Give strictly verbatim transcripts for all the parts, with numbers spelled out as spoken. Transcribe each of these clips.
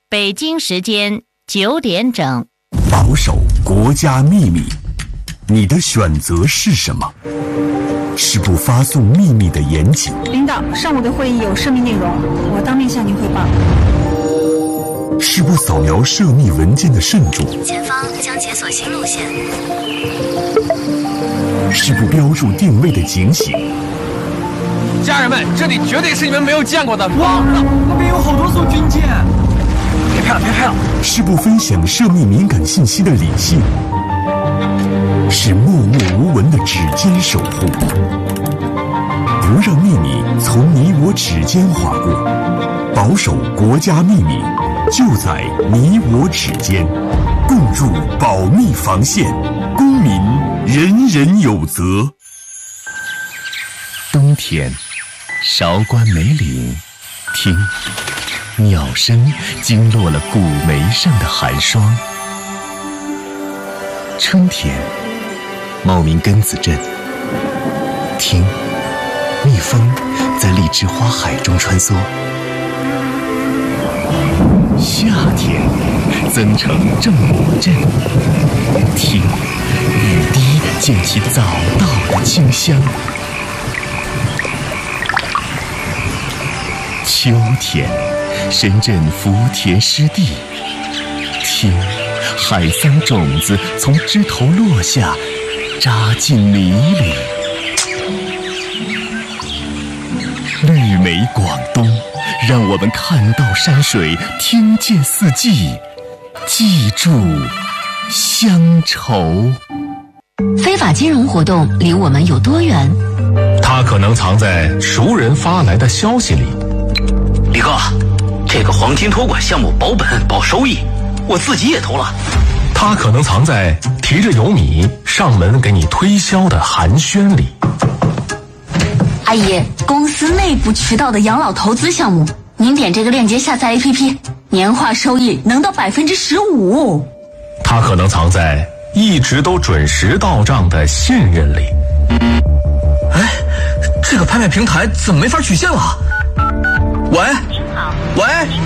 北京时间九点整。 保守国家秘密，你的选择是什么？是不发送秘密的严谨？ 领导，上午的会议有涉密内容，我当面向您汇报。 是不扫描涉密文件的慎重？ 前方将解锁新路线。 是不标注定位的警醒？ 家人们，这里绝对是你们没有见过的。哇， 那边有好多艘军舰！ 别拍了，别拍了！ 是不分享涉密敏感信息的理性？是默默无闻的指尖守护？不让秘密从你我指尖划过，保守国家秘密，就在你我指尖，共筑保密防线，公民人人有责。 冬天，韶关梅岭，听，鸟声惊落了古梅上的寒霜。春天，茂名庚子镇，听，蜜蜂在荔枝花海中穿梭。夏天，增城正午镇，听，雨滴溅起早稻的清香。秋天，深圳福田湿地，听，海桑种子从枝头落下，扎进泥里。绿美广东，让我们看到山水，听见四季，记住乡愁。 非法金融活动离我们有多远？ 它可能藏在熟人发来的消息里。 李哥，这个黄金托管项目保本保收益，我自己也投了。 它可能藏在提着油米上门给你推销的寒暄里。 阿姨，公司内部渠道的养老投资项目，您点这个链接下载 A P P， 年化收益能到百分之十五。 它可能藏在一直都准时到账的信任里。 哎，这个拍卖平台怎么没法取现了？喂， 您好， 喂，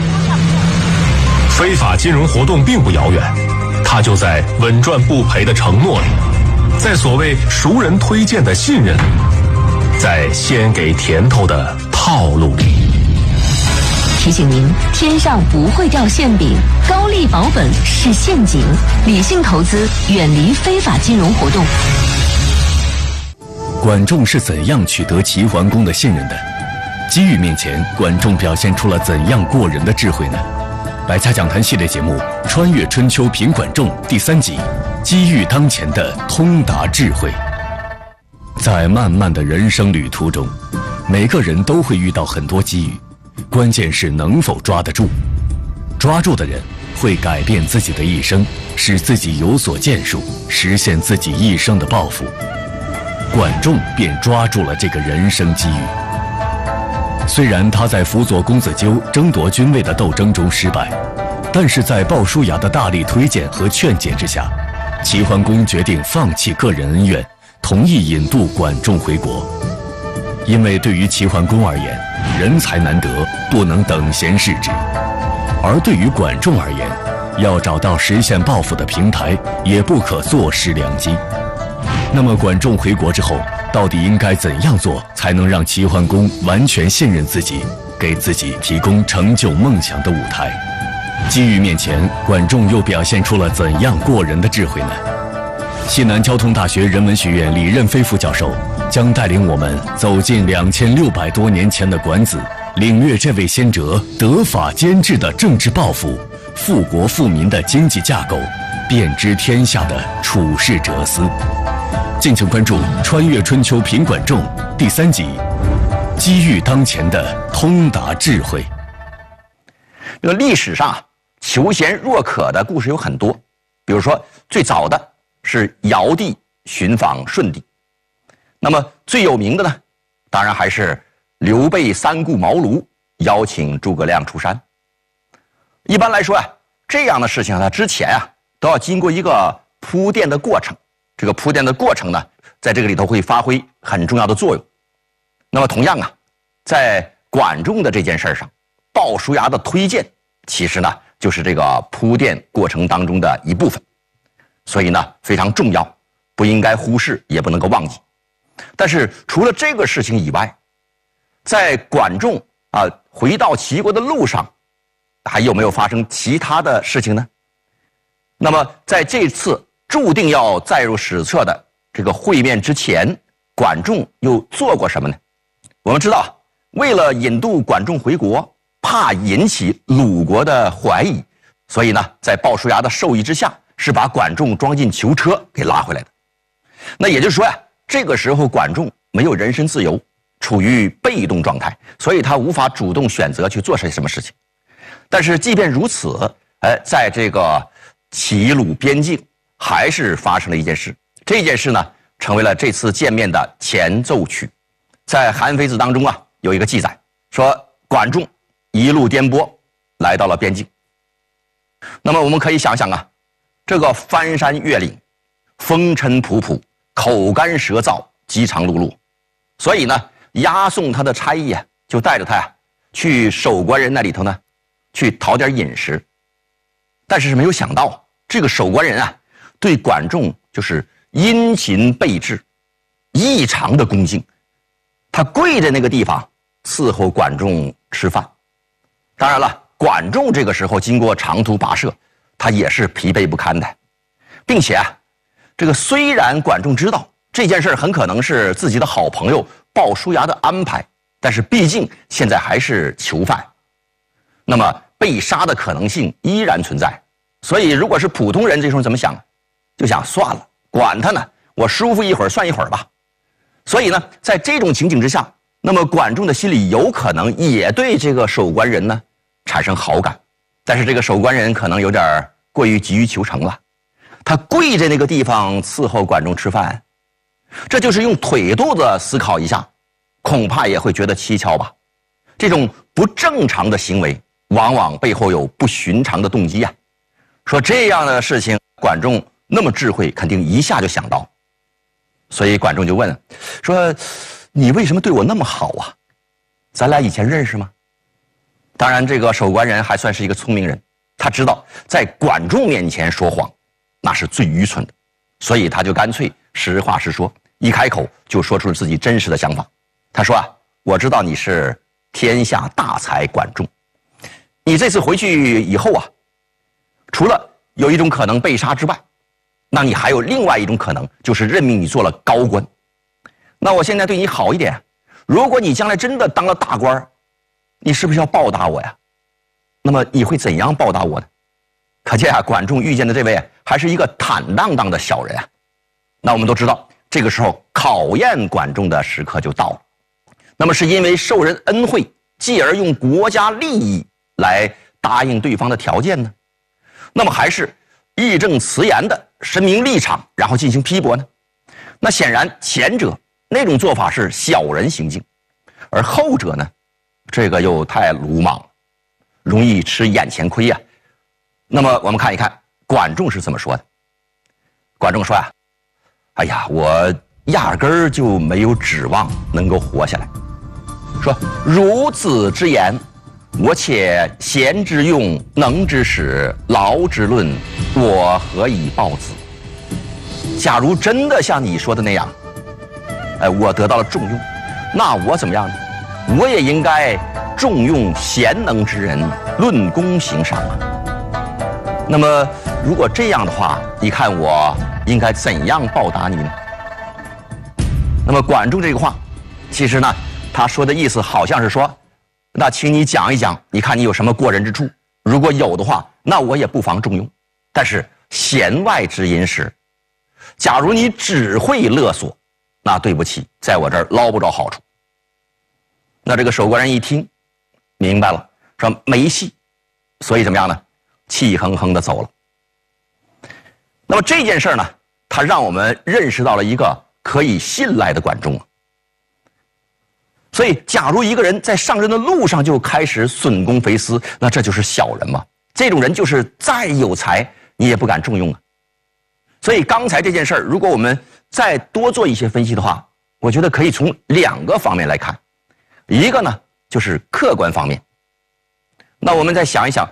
非法金融活动并不遥远，它就在稳赚不赔的承诺里，在所谓熟人推荐的信任里，在先给甜头的套路里。 提醒您，天上不会掉馅饼，高利保本是陷阱，理性投资，远离非法金融活动。 管仲是怎样取得齐桓公的信任的？机遇面前，管仲表现出了怎样过人的智慧呢？百家讲坛系列节目《穿越春秋评管仲》第三集，机遇当前的通达智慧。在漫漫的人生旅途中，每个人都会遇到很多机遇，关键是能否抓得住。抓住的人会改变自己的一生，使自己有所建树，实现自己一生的抱负。管仲便抓住了这个人生机遇。虽然他在辅佐公子纠争夺君位的斗争中失败，但是在鲍叔牙的大力推荐和劝解之下，齐桓公决定放弃个人恩怨，同意引渡管仲回国。因为对于齐桓公而言，人才难得，不能等闲视之；而对于管仲而言，要找到实现抱负的平台，也不可坐视良机。那么管仲回国之后，到底应该怎样做，才能让齐桓公完全信任自己，给自己提供成就梦想的舞台？机遇面前，管仲又表现出了怎样过人的智慧呢？西南交通大学人文学院李任飞副教授将带领我们走进两千六百多年前的管子，领略这位先哲德法兼治的政治抱负，富国富民的经济架构，遍知天下的处世哲思。敬请关注《穿越春秋评管仲》第三集，机遇当前的通达智慧。 这个历史上求贤若渴的故事有很多，比如说最早的是尧帝寻访舜帝，那么最有名的呢，当然还是刘备三顾茅庐，邀请诸葛亮出山。一般来说啊，这样的事情呢，之前啊都要经过一个铺垫的过程。这个铺垫的过程呢，在这个里头会发挥很重要的作用。那么同样啊，在管仲的这件事上，鲍叔牙的推荐其实呢就是这个铺垫过程当中的一部分，所以呢非常重要，不应该忽视，也不能够忘记。但是除了这个事情以外，在管仲啊回到齐国的路上，还有没有发生其他的事情呢？那么在这次注定要载入史册的这个会面之前，管仲又做过什么呢？我们知道，为了引渡管仲回国，怕引起鲁国的怀疑，所以呢在鲍叔牙的授意之下，是把管仲装进囚车给拉回来的。那也就是说呀，这个时候管仲没有人身自由，处于被动状态，所以他无法主动选择去做些什么事情。但是即便如此，呃，在这个齐鲁边境还是发生了一件事，这件事呢成为了这次见面的前奏曲。在《韩非子》当中啊有一个记载，说管仲一路颠簸来到了边境。那么我们可以想想啊，这个翻山越岭，风尘仆仆，口干舌燥，饥肠辘辘，所以呢押送他的差役啊就带着他呀、啊、去守关人那里头呢去讨点饮食。但是没有想到，这个守关人啊对管仲就是殷勤备至，异常的恭敬，他跪在那个地方伺候管仲吃饭。当然了，管仲这个时候经过长途跋涉，他也是疲惫不堪的，并且啊这个虽然管仲知道这件事很可能是自己的好朋友鲍叔牙的安排，但是毕竟现在还是囚犯，那么被杀的可能性依然存在。所以如果是普通人，这时候怎么想？就想算了，管他呢，我舒服一会儿算一会儿吧。所以呢在这种情景之下，那么管仲的心里有可能也对这个守关人呢产生好感，但是这个守关人可能有点过于急于求成了，他跪在那个地方伺候管仲吃饭，这就是用腿肚子思考一下，恐怕也会觉得蹊跷吧。这种不正常的行为往往背后有不寻常的动机呀、啊。说这样的事情，管仲那么智慧，肯定一下就想到。所以管仲就问说，你为什么对我那么好啊？咱俩以前认识吗？当然这个守关人还算是一个聪明人，他知道在管仲面前说谎那是最愚蠢的，所以他就干脆实话实说，一开口就说出了自己真实的想法。他说啊，我知道你是天下大才管仲，你这次回去以后啊，除了有一种可能被杀之外，那你还有另外一种可能，就是任命你做了高官。那我现在对你好一点，如果你将来真的当了大官，你是不是要报答我呀？那么你会怎样报答我呢？可见啊，管仲遇见的这位还是一个坦荡荡的小人啊。那我们都知道，这个时候考验管仲的时刻就到了。那么是因为受人恩惠，继而用国家利益来答应对方的条件呢？那么还是义正辞严的申明立场，然后进行批驳呢？那显然前者那种做法是小人行径，而后者呢，这个又太鲁莽了，容易吃眼前亏呀、啊。那么我们看一看管仲是怎么说的。管仲说呀、啊，哎呀，我压根儿就没有指望能够活下来。说孺子之言，我且贤之用，能之使，劳之论，我何以报子？假如真的像你说的那样，哎，我得到了重用，那我怎么样呢？我也应该重用贤能之人，论功行赏啊。那么如果这样的话，你看我应该怎样报答你呢？那么管仲这个话，其实呢他说的意思好像是说，那请你讲一讲，你看你有什么过人之处，如果有的话，那我也不妨重用。但是弦外之音是，假如你只会勒索，那对不起，在我这儿捞不着好处。那这个守关人一听明白了，说没戏，所以怎么样呢？气哼哼的走了。那么这件事呢，他让我们认识到了一个可以信赖的管仲啊。所以假如一个人在上任的路上就开始损公肥私，那这就是小人嘛。这种人就是再有才你也不敢重用啊。所以刚才这件事儿，如果我们再多做一些分析的话，我觉得可以从两个方面来看。一个呢就是客观方面，那我们再想一想，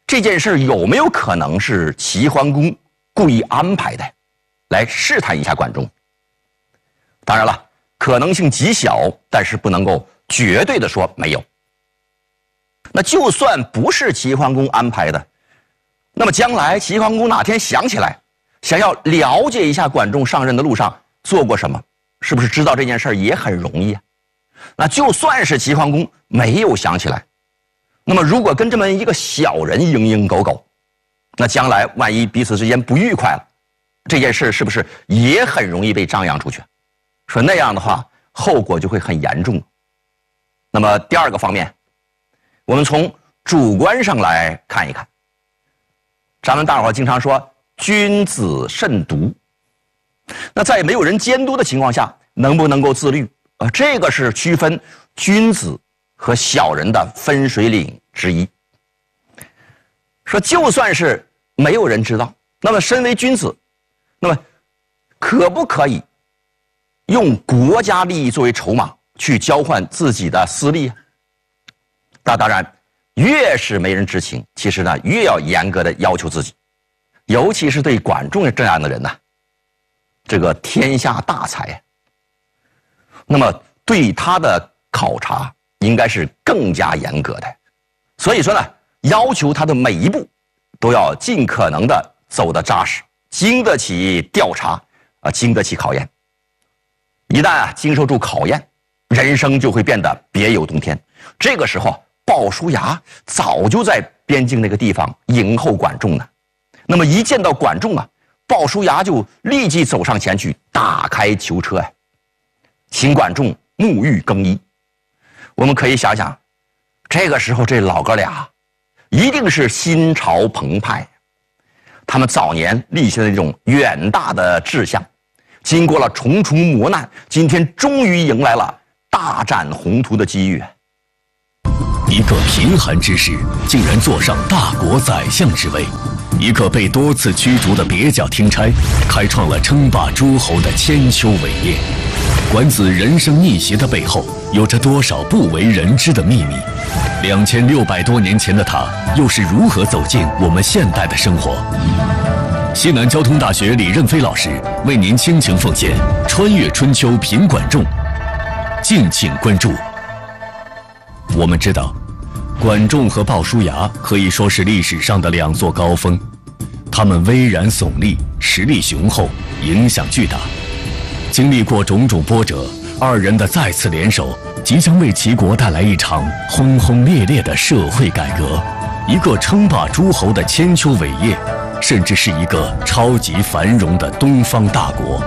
这件事有没有可能是齐桓公故意安排的，来试探一下管仲？当然了，可能性极小，但是不能够绝对的说没有。那就算不是齐桓公安排的，那么将来齐桓公哪天想起来，想要了解一下管仲上任的路上做过什么，是不是知道这件事也很容易啊？那就算是齐桓公没有想起来，那么如果跟这么一个小人蝇营狗苟，那将来万一彼此之间不愉快了，这件事是不是也很容易被张扬出去？说那样的话，后果就会很严重。那么第二个方面，我们从主观上来看一看。咱们大伙儿经常说君子慎独，那在没有人监督的情况下，能不能够自律？呃，这个是区分君子和小人的分水岭之一。说就算是没有人知道，那么身为君子，那么可不可以用国家利益作为筹码去交换自己的私利？那当然，越是没人知情，其实呢越要严格的要求自己，尤其是对管仲这样的人呢，这个天下大才，那么对他的考察应该是更加严格的。所以说呢，要求他的每一步都要尽可能的走得扎实，经得起调查啊，经得起考验。一旦啊经受住考验，人生就会变得别有洞天。这个时候，鲍叔牙早就在边境那个地方迎候管仲呢。那么一见到管仲啊，鲍叔牙就立即走上前去，打开囚车呀，请管仲沐浴更衣。我们可以想想，这个时候这老哥俩一定是心潮澎湃，他们早年立下的这种远大的志向，经过了重重磨难，今天终于迎来了大展宏图的机遇。 一个贫寒之士竟然坐上大国宰相之位，一个被多次驱逐的蹩脚听差，开创了称霸诸侯的千秋伟业。管子人生逆袭的背后，有着多少不为人知的秘密？两千六百多年前的他，又是如何走进我们现代的生活？西南交通大学李任飞老师为您倾情奉献《穿越春秋品管仲》，敬请关注。我们知道，管仲和鲍叔牙可以说是历史上的两座高峰，他们巍然耸立，实力雄厚，影响巨大。经历过种种波折，二人的再次联手，即将为齐国带来一场轰轰烈烈的社会改革，一个称霸诸侯的千秋伟业，甚至是一个超级繁荣的东方大国。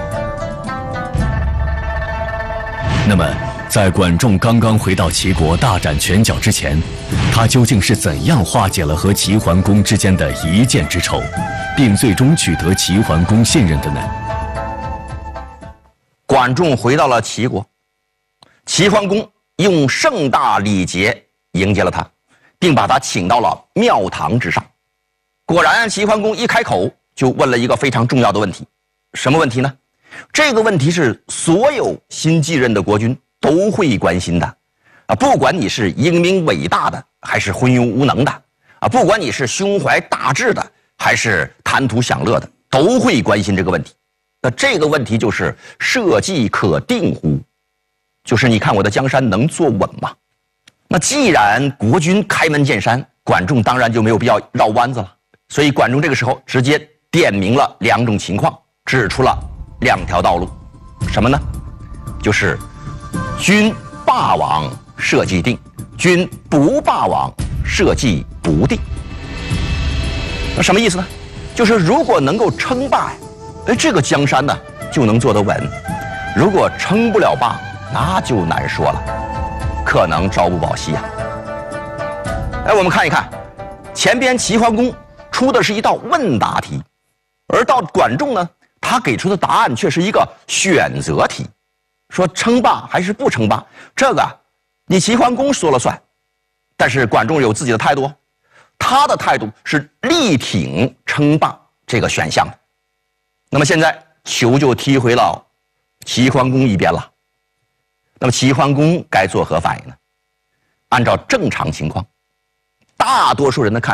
那么，在管仲刚刚回到齐国大展拳脚之前，他究竟是怎样化解了和齐桓公之间的一箭之仇，并最终取得齐桓公信任的呢？ 管仲回到了齐国，齐桓公用盛大礼节迎接了他，并把他请到了庙堂之上。果然，齐桓公一开口就问了一个非常重要的问题。什么问题呢？这个问题是所有新继任的国君都会关心的啊！不管你是英明伟大的，还是昏庸无能的啊，不管你是胸怀大志的，还是贪图享乐的，都会关心这个问题。那这个问题就是社稷可定乎？就是你看我的江山能坐稳吗？那既然国君开门见山，管仲当然就没有必要绕弯子了。所以管仲这个时候直接点明了两种情况，指出了两条道路。什么呢？就是君霸王，社稷定；君不霸王，社稷不定。那什么意思呢？就是如果能够称霸，哎，这个江山呢就能坐得稳；如果称不了霸，那就难说了，可能朝不保夕呀。哎，我们看一看，前边齐桓公出的是一道问答题，而到管仲呢，他给出的答案却是一个选择题，说称霸还是不称霸，这个你齐桓公说了算。但是管仲有自己的态度，他的态度是力挺称霸这个选项的。那么现在球就踢回了齐桓公一边了。那么齐桓公该作何反应呢？按照正常情况，大多数人的看法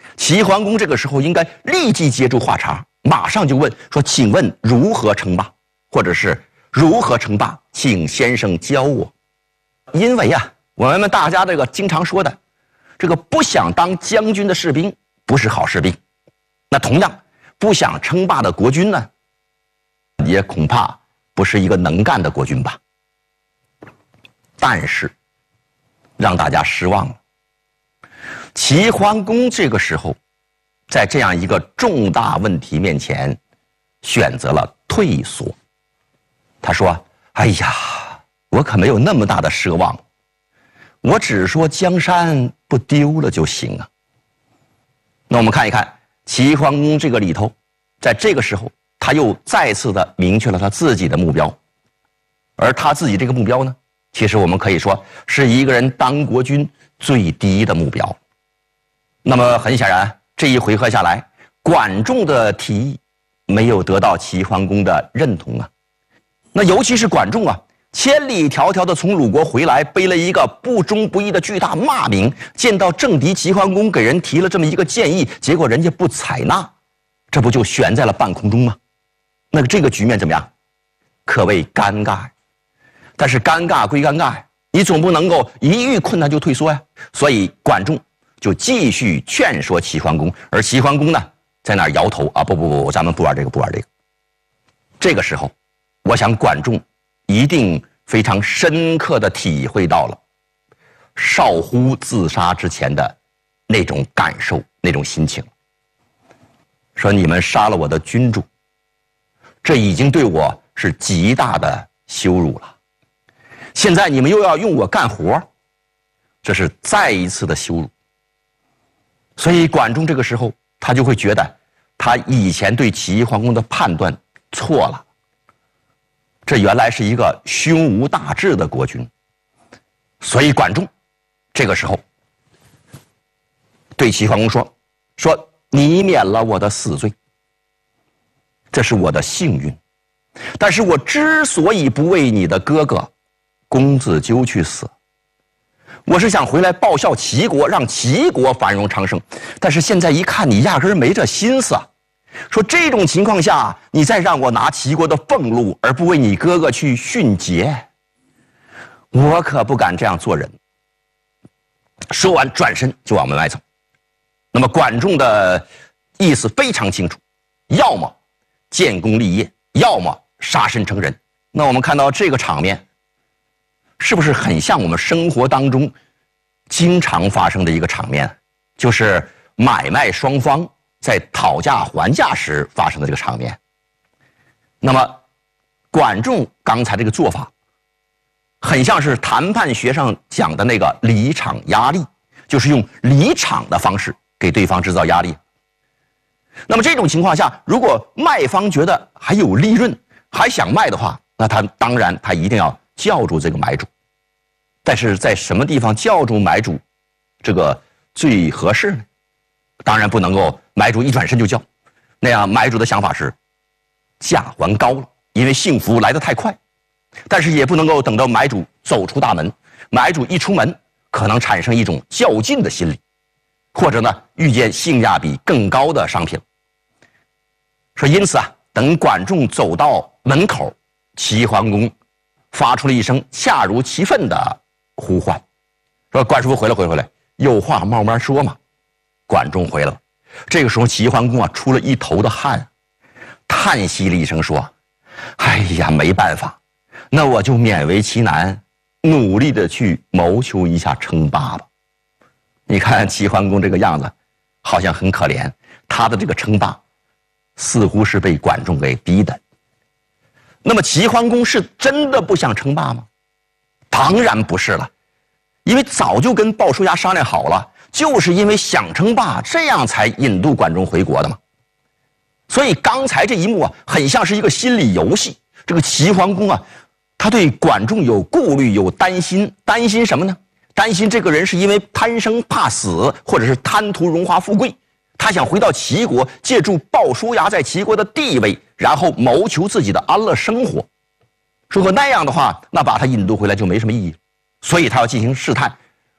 齐桓公这个时候应该立即接住话茬，马上就问说：“请问如何称霸？或者是如何称霸？请先生教我。”因为啊，我们大家这个经常说的，这个不想当将军的士兵不是好士兵，那同样不想称霸的国君呢，也恐怕不是一个能干的国君吧。但是让大家失望了，齐桓公这个时候在这样一个重大问题面前选择了退缩。他说：“哎呀，我可没有那么大的奢望，我只说江山不丢了就行啊。”那我们看一看齐桓公这个里头，在这个时候他又再次的明确了他自己的目标，而他自己这个目标呢，其实我们可以说是一个人当国君最低的目标。那么很显然，这一回合下来，管仲的提议没有得到齐桓公的认同啊。那尤其是管仲啊，千里迢迢的从鲁国回来，背了一个不忠不义的巨大骂名，见到政敌齐桓公给人提了这么一个建议，结果人家不采纳，这不就悬在了半空中吗？那个这个局面怎么样？可谓尴尬。但是尴尬归尴尬，你总不能够一遇困难就退缩呀。所以管仲就继续劝说齐桓公，而齐桓公呢，在那儿摇头啊，不不不，咱们不玩这个，不玩这个。这个时候，我想管仲一定非常深刻地体会到了少乎自杀之前的那种感受，那种心情。说你们杀了我的君主，这已经对我是极大的羞辱了。现在你们又要用我干活，这是再一次的羞辱。所以管仲这个时候，他就会觉得他以前对齐桓公的判断错了。这原来是一个胸无大志的国君，所以管仲这个时候对齐桓公说：“说你免了我的死罪，这是我的幸运。但是我之所以不为你的哥哥公子纠去死，我是想回来报效齐国，让齐国繁荣昌盛。但是现在一看，你压根儿没这心思啊。说这种情况下，你再让我拿齐国的俸禄，而不为你哥哥去殉节，我可不敢这样做人。”说完，转身就往门外走。那么管仲的意思非常清楚，要么建功立业，要么杀身成仁。那我们看到这个场面，是不是很像我们生活当中经常发生的一个场面？就是买卖双方在讨价还价时发生的这个场面。那么管仲刚才这个做法很像是谈判学上讲的那个离场压力，就是用离场的方式给对方制造压力。那么这种情况下，如果卖方觉得还有利润，还想卖的话，那他当然他一定要叫住这个买主。但是在什么地方叫住买主这个最合适呢？当然不能够买主一转身就叫，那样买主的想法是价还高了，因为幸福来得太快。但是也不能够等到买主走出大门，买主一出门可能产生一种较劲的心理，或者呢遇见性价比更高的商品。说因此啊，等管仲走到门口，齐桓公发出了一声恰如其分的呼唤，说：“管叔父回来回来回来，有话慢慢说嘛。”管仲回来了。这个时候齐桓公啊出了一头的汗，叹息了一声说：“哎呀，没办法，那我就勉为其难，努力的去谋求一下称霸吧。”你看齐桓公这个样子好像很可怜，他的这个称霸似乎是被管仲给逼的。那么齐桓公是真的不想称霸吗？当然不是了，因为早就跟鲍叔牙商量好了，就是因为想称霸，这样才引渡管仲回国的嘛。所以刚才这一幕啊，很像是一个心理游戏。这个齐桓公啊，他对管仲有顾虑，有担心。担心什么呢？担心这个人是因为贪生怕死，或者是贪图荣华富贵，他想回到齐国，借助鲍叔牙在齐国的地位，然后谋求自己的安乐生活。如果那样的话，那把他引渡回来就没什么意义，所以他要进行试探，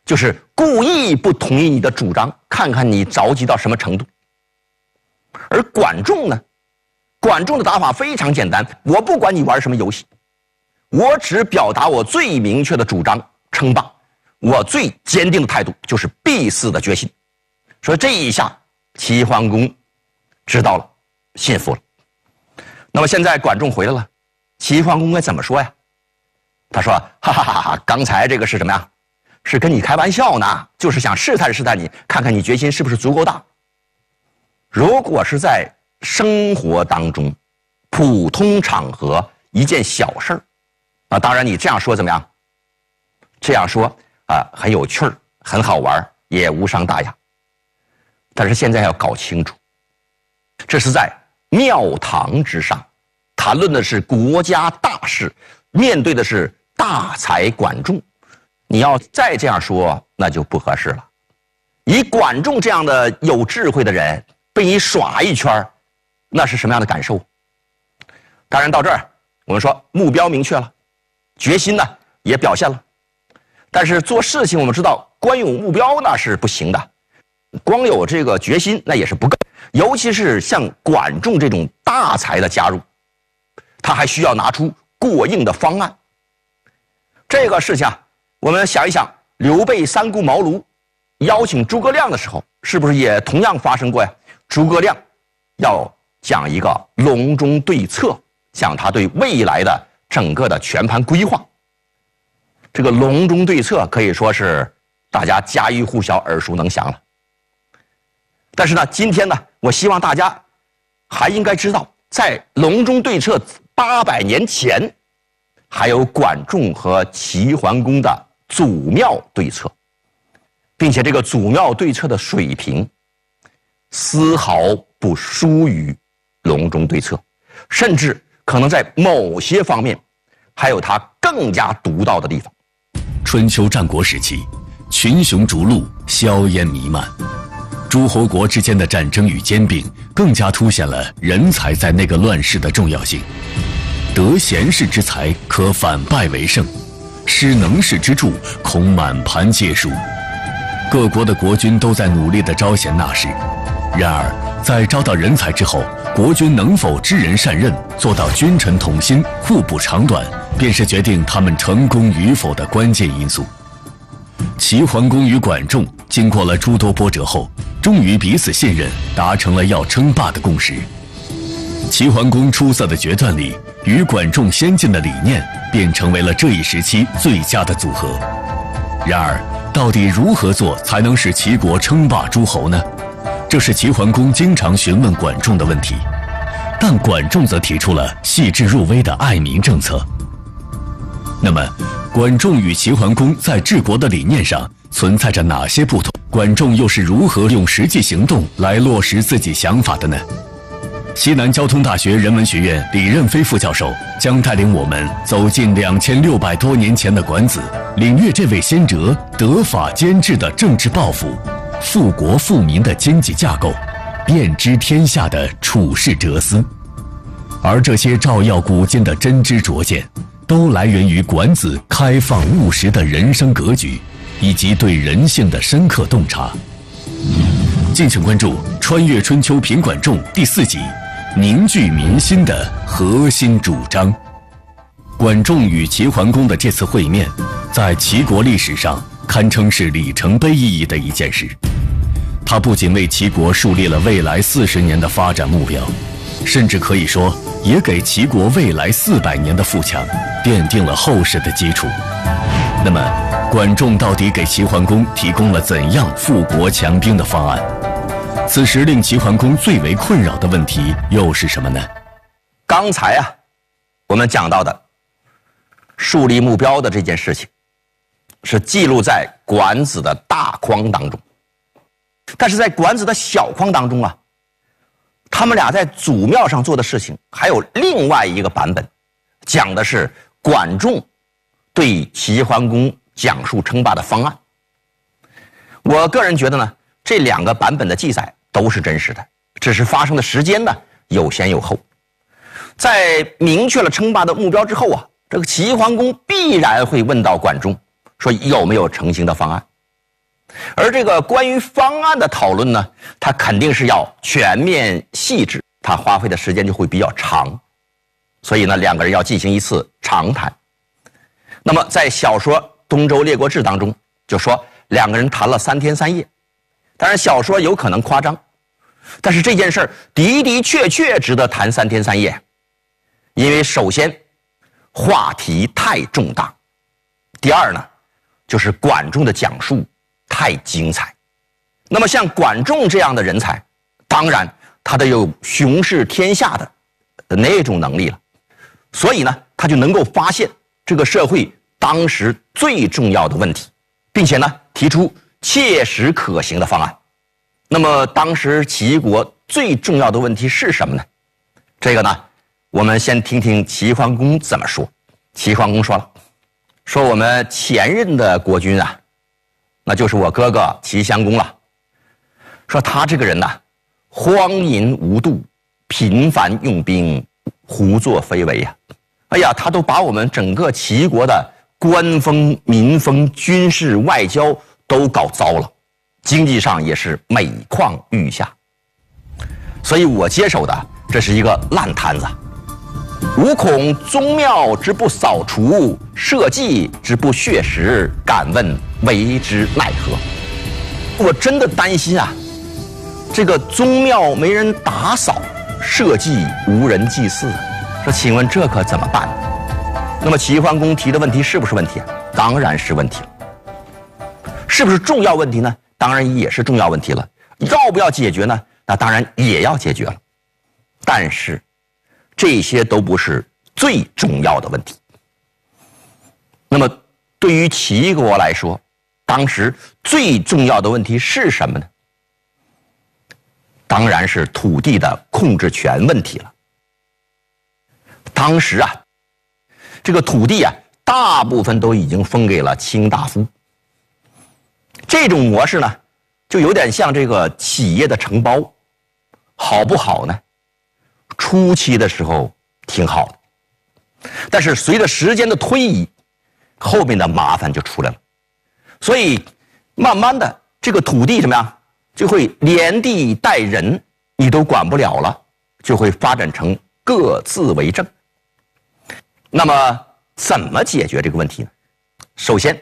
就是故意不同意你的主张，看看你着急到什么程度。而管仲呢，管仲的打法非常简单，我不管你玩什么游戏，我只表达我最明确的主张，称霸。我最坚定的态度就是必死的决心。所以这一下，齐桓公知道了，信服了。那么现在管仲回来了，齐桓公该怎么说呀？他说：“哈哈哈哈，刚才这个是什么呀？是跟你开玩笑呢，就是想试探试探你，看看你决心是不是足够大。如果是在生活当中，普通场合一件小事儿，啊，当然你这样说怎么样？这样说啊，很有趣儿，很好玩，也无伤大雅。但是现在要搞清楚，这是在庙堂之上，谈论的是国家大事，面对的是大才管仲。你要再这样说，那就不合适了。以管仲这样的有智慧的人被你耍一圈，那是什么样的感受？当然到这儿，我们说目标明确了，决心呢也表现了。但是做事情我们知道，光有目标那是不行的，光有这个决心那也是不够。尤其是像管仲这种大才的加入，他还需要拿出过硬的方案。这个事情啊，我们想一想，刘备三顾茅庐邀请诸葛亮的时候，是不是也同样发生过呀？诸葛亮要讲一个隆中对策，讲他对未来的整个的全盘规划。这个隆中对策可以说是大家家喻户晓、耳熟能详了。但是呢，今天呢，我希望大家还应该知道，在隆中对策八百年前，还有管仲和齐桓公的祖庙对策，并且这个祖庙对策的水平丝毫不输于隆中对策，甚至可能在某些方面还有它更加独到的地方。 春秋战国时期，群雄逐鹿，硝烟弥漫，诸侯国之间的战争与兼并更加凸显了人才在那个乱世的重要性。得贤士之才，可反败为胜；施能士之助，恐满盘皆输。各国的国君都在努力地招贤纳士，然而在招到人才之后，国君能否知人善任，做到君臣同心、互补长短，便是决定他们成功与否的关键因素。齐桓公与管仲经过了诸多波折后，终于彼此信任，达成了要称霸的共识。齐桓公出色的决断力与管仲先进的理念，便成为了这一时期最佳的组合。然而，到底如何做才能使齐国称霸诸侯呢？这是齐桓公经常询问管仲的问题，但管仲则提出了细致入微的爱民政策。那么，管仲与齐桓公在治国的理念上存在着哪些不同？管仲又是如何用实际行动来落实自己想法的呢？西南交通大学人文学院李任飞副教授将带领我们走进两千六百多年前的管子，领略这位先哲德法兼治的政治抱负，富国富民的经济架构，遍知天下的处世哲思。而这些照耀古今的真知灼见，都来源于管子开放务实的人生格局，以及对人性的深刻洞察。敬请关注《穿越春秋评管仲》第四集，凝聚民心的核心主张。管仲与齐桓公的这次会面，在齐国历史上堪称是里程碑意义的一件事。它不仅为齐国树立了未来四十年的发展目标，甚至可以说也给齐国未来四百年的富强奠定了厚实的基础。那么，管仲到底给齐桓公提供了怎样富国强兵的方案？此时令齐桓公最为困扰的问题又是什么呢？ 刚才啊，我们讲到的树立目标的这件事情，是记录在管子的大框当中，但是在管子的小框当中啊，他们俩在祖庙上做的事情还有另外一个版本，讲的是管仲对齐桓公讲述称霸的方案。我个人觉得呢，这两个版本的记载都是真实的，只是发生的时间呢有先有后。在明确了称霸的目标之后啊，这个齐桓公必然会问到管仲，说有没有成行的方案。 而这个关于方案的讨论呢，它肯定是要全面细致，它花费的时间就会比较长。所以呢，两个人要进行一次长谈。那么在小说《东周列国志》当中就说两个人谈了三天三夜，当然小说有可能夸张，但是这件事儿的的确确值得谈三天三夜。因为首先话题太重大，第二呢就是管仲的讲述太精彩。那么像管仲这样的人才，当然他得有雄视天下的那种能力了，所以呢他就能够发现这个社会当时最重要的问题，并且呢提出切实可行的方案。那么当时齐夷国最重要的问题是什么呢？这个呢我们先听听齐桓公怎么说。齐桓公说了，说我们前任的国君啊，那就是我哥哥齐襄公了。说他这个人呐、啊，荒淫无度，频繁用兵，胡作非为呀、啊！哎呀，他都把我们整个齐国的官风、民风、军事、外交都搞糟了，经济上也是每况愈下。所以我接手的这是一个烂摊子。吾恐宗庙之不扫除，社稷之不血食，敢问为之奈何？我真的担心啊，这个宗庙没人打扫，社稷无人祭祀，说请问这可怎么办？那么齐桓公提的问题是不是问题啊？当然是问题了。是不是重要问题呢？当然也是重要问题了。要不要解决呢？那当然也要解决了。但是这些都不是最重要的问题。那么对于齐国来说，当时最重要的问题是什么呢？当然是土地的控制权问题了。当时啊，这个土地啊，大部分都已经分给了卿大夫。这种模式呢，就有点像这个企业的承包，好不好呢？初期的时候挺好的，但是随着时间的推移，后面的麻烦就出来了。所以慢慢的这个土地怎么样，就会连地带人你都管不了了，就会发展成各自为政。那么怎么解决这个问题呢？首先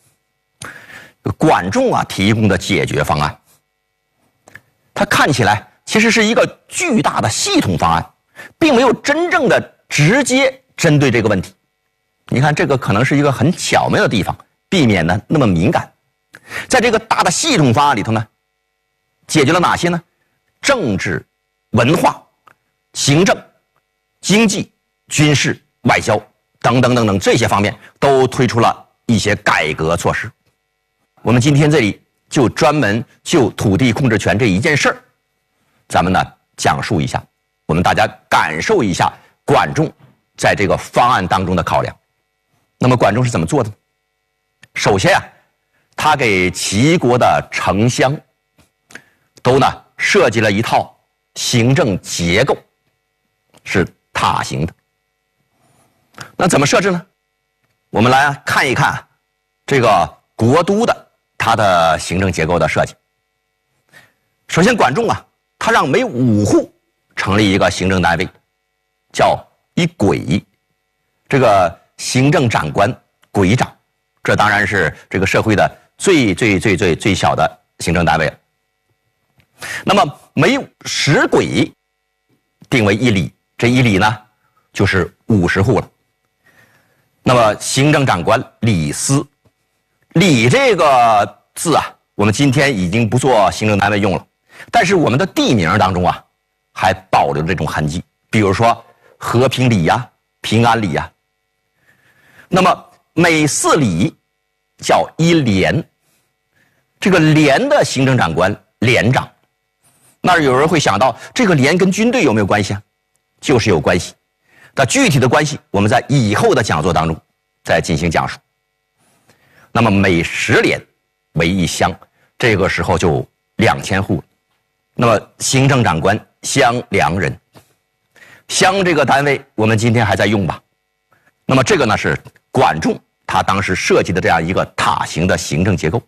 管仲啊提供的解决方案，它看起来其实是一个巨大的系统方案，并没有真正的直接针对这个问题。你看这个可能是一个很巧妙的地方，避免呢那么敏感。在这个大的系统方案里头呢，解决了哪些呢？政治、文化、行政、经济、军事、外交等等等等这些方面都推出了一些改革措施。我们今天这里就专门就土地控制权这一件事儿，咱们呢讲述一下，我们大家感受一下管仲在这个方案当中的考量。那么管仲是怎么做的呢？首先啊，他给齐国的城乡都呢设计了一套行政结构，是塔形的。那怎么设置呢？我们来看一看这个国都的它的行政结构的设计。首先管仲啊，他让每五户成立一个行政单位，叫一轨，这个行政长官、轨长，这当然是这个社会的最最最最最小的行政单位了。那么每十轨定为一里，这一里呢就是五十户了。那么行政长官里司，里这个字啊，我们今天已经不做行政单位用了，但是我们的地名当中啊还保留这种痕迹，比如说和平里呀、啊、平安里呀、啊。那么每四里叫一连，这个连的行政长官连长。那有人会想到，这个连跟军队有没有关系啊？就是有关系。那具体的关系，我们在以后的讲座当中再进行讲述。那么每十连为一乡，这个时候就两千户。那么行政长官乡良人，乡这个单位我们今天还在用吧？那么这个呢是管仲他当时设计的这样一个塔形的行政结构。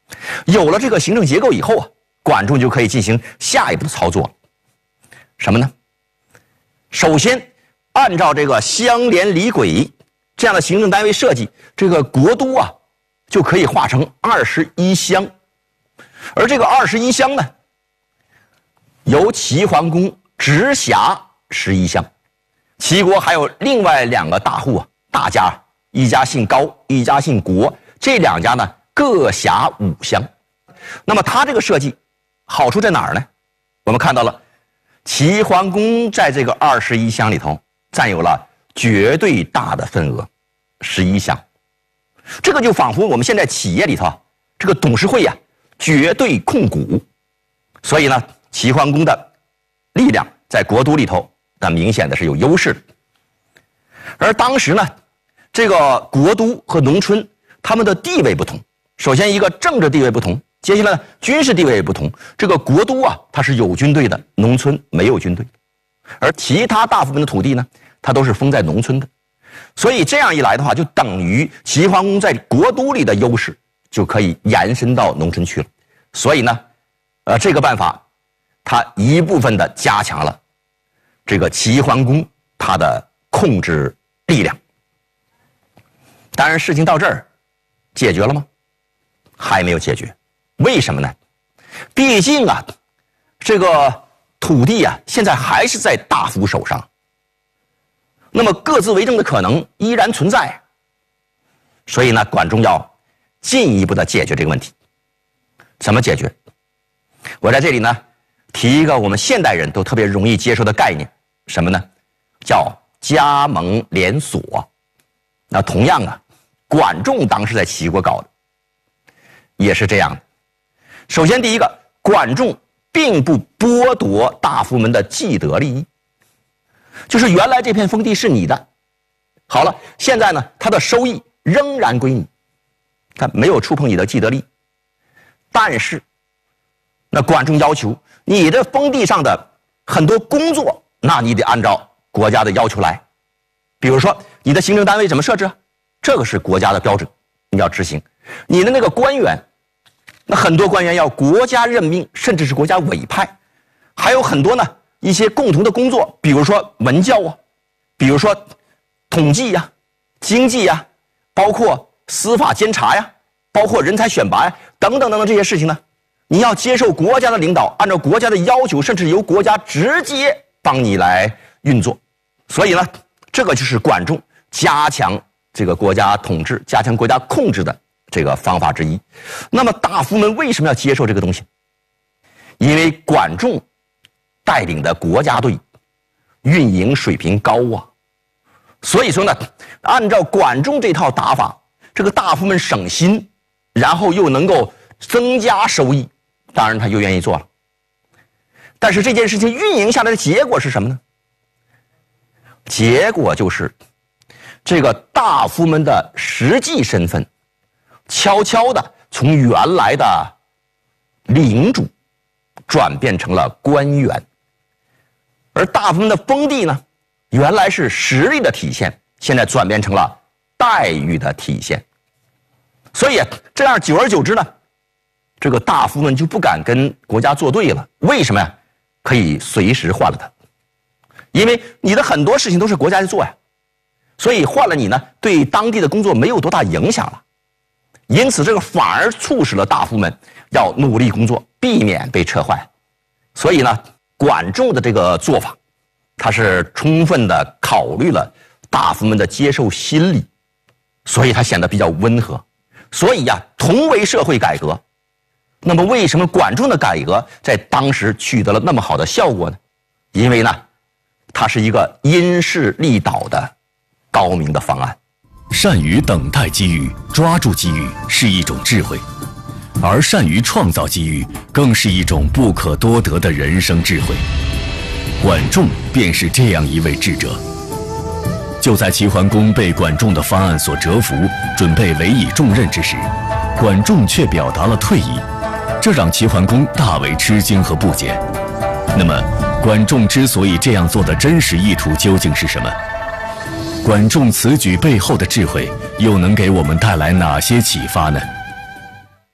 有了这个行政结构以后啊，管仲就可以进行下一步的操作。什么呢？首先，按照这个乡联里轨这样的行政单位设计，这个国都啊就可以划成二十一乡。而这个二十一乡呢，由齐桓公直辖十一乡。齐国还有另外两个大户啊，大家，一家姓高，一家姓国，这两家呢各辖五乡。那么他这个设计好处在哪儿呢？我们看到了齐桓公在这个二十一乡里头占有了绝对大的份额，十一乡。这个就仿佛我们现在企业里头这个董事会呀、啊、绝对控股。所以呢，齐桓公的力量在国都里头那明显的是有优势的。而当时呢，这个国都和农村他们的地位不同。首先一个政治地位不同，接下来呢军事地位也不同。这个国都啊它是有军队的，农村没有军队。而其他大部分的土地呢，它都是封在农村的。所以这样一来的话，就等于齐桓公在国都里的优势就可以延伸到农村去了。所以呢，呃，这个办法它一部分的加强了这个齐桓公他的控制力量。当然事情到这儿解决了吗？还没有解决。为什么呢？毕竟啊这个土地啊现在还是在大夫手上，那么各自为政的可能依然存在。所以呢，管仲要进一步的解决这个问题。怎么解决？我在这里呢提一个我们现代人都特别容易接受的概念，什么呢？叫加盟连锁。那同样啊，管仲当时在齐国搞的也是这样的。首先第一个，管仲并不剥夺大夫们的既得利益，就是原来这片封地是你的，好了，现在呢它的收益仍然归你，他没有触碰你的既得利益。但是那管仲要求你的封地上的很多工作，那你得按照国家的要求来。比如说你的行政单位怎么设置啊？这个是国家的标准，你要执行。你的那个官员，那很多官员要国家任命，甚至是国家委派。还有很多呢一些共同的工作，比如说文教啊，比如说统计呀、经济呀，包括司法监察呀，包括人才选拔呀，等等等等这些事情呢，你要接受国家的领导，按照国家的要求，甚至由国家直接帮你来运作。所以呢，这个就是管仲加强这个国家统治、加强国家控制的这个方法之一。那么大夫们为什么要接受这个东西？因为管仲带领的国家队运营水平高啊，所以说呢，按照管仲这套打法，这个大夫们省心，然后又能够增加收益，当然他就愿意做了。但是这件事情运营下来的结果是什么呢？结果就是这个大夫们的实际身份悄悄的从原来的领主转变成了官员，而大夫们的封地呢，原来是实力的体现，现在转变成了待遇的体现。所以这样久而久之呢，这个大夫们就不敢跟国家作对了。为什么呀？可以随时换了他，因为你的很多事情都是国家在做呀，所以换了你呢，对当地的工作没有多大影响了。因此这个反而促使了大夫们要努力工作，避免被撤换。所以呢，管仲的这个做法，他是充分的考虑了大夫们的接受心理，所以他显得比较温和。所以呀，同为社会改革，那么为什么管仲的改革在当时取得了那么好的效果呢？因为呢，它是一个因势利导的高明的方案。 善于等待机遇，抓住机遇是一种智慧，而善于创造机遇更是一种不可多得的人生智慧。管仲便是这样一位智者。就在齐桓公被管仲的方案所折服，准备委以重任之时，管仲却表达了退意，这让齐桓公大为吃惊和不解。那么，管仲之所以这样做的真实意图究竟是什么？管仲此举背后的智慧又能给我们带来哪些启发呢？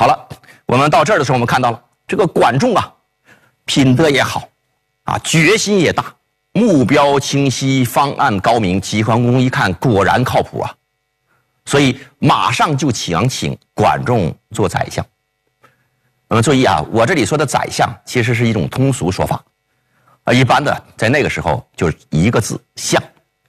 好了，我们到这儿的时候，我们看到了这个管仲啊，品德也好，啊，决心也大，目标清晰，方案高明。齐桓公一看，果然靠谱啊，所以马上就想请管仲做宰相。那么注意啊，我这里说的宰相其实是一种通俗说法，啊，一般的在那个时候就是一个字相。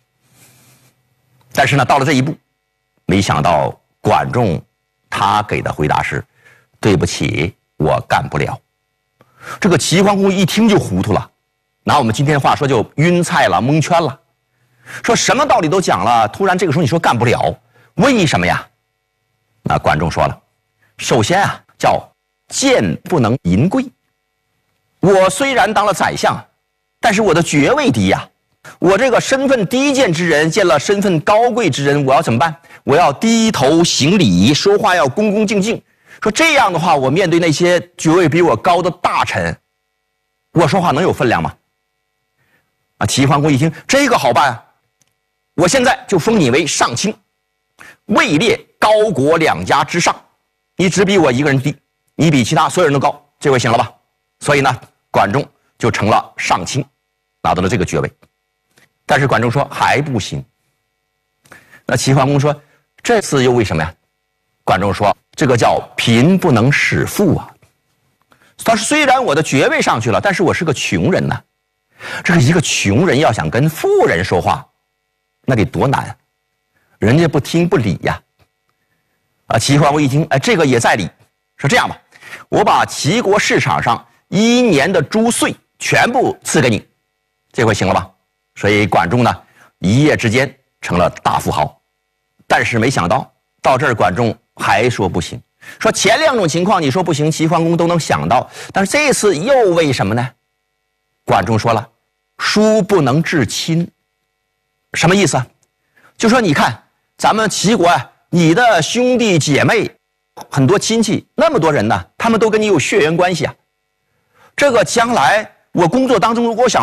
但是呢，到了这一步，没想到管仲他给的回答是：对不起，我干不了。这个齐桓公一听就糊涂了，拿我们今天话说就晕菜了，蒙圈了。说什么道理都讲了，突然这个时候你说干不了，为什么呀？那管仲说了，首先啊，叫贱不能淫贵。我虽然当了宰相，但是我的爵位低呀，我这个身份低贱之人见了身份高贵之人，我要怎么办？我要低头行礼，说话要恭恭敬敬。说这样的话，我面对那些爵位比我高的大臣，我说话能有分量吗？啊，齐桓公一听，这个好办啊，我现在就封你为上卿，位列高国两家之上，你只比我一个人低，你比其他所有人都高，这回行了吧？所以呢，管仲就成了上卿，拿到了这个爵位。但是管仲说还不行。那齐桓公说，这次又为什么呀？管仲说，这个叫贫不能使富啊。他说，虽然我的爵位上去了，但是我是个穷人呐、啊。这个一个穷人要想跟富人说话，那得多难，人家不听不理呀。啊，齐桓公一听，哎，这个也在理，说这样吧，我把齐国市场上一年的猪税全部赐给你，这回行了吧？所以管仲呢，一夜之间成了大富豪。但是没想到到这儿，管仲还说不行，说前两种情况你说不行，齐桓公都能想到，但是这次又为什么呢？管仲说了，叔不能至亲。什么意思啊？就说你看咱们齐国啊，你的兄弟姐妹很多亲戚那么多人呢，他们都跟你有血缘关系啊。这个将来我工作当中如果想